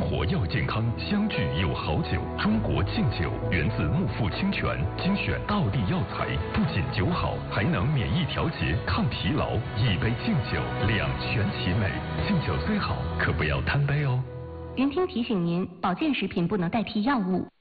活要健康，相聚有好酒。中国敬酒源自木富清泉，精选道地药材，不仅酒好，还能免疫调节、抗疲劳。一杯敬酒，两全其美。敬酒虽好，可不要贪杯哦。 云听提醒您，保健食品不能代替药物。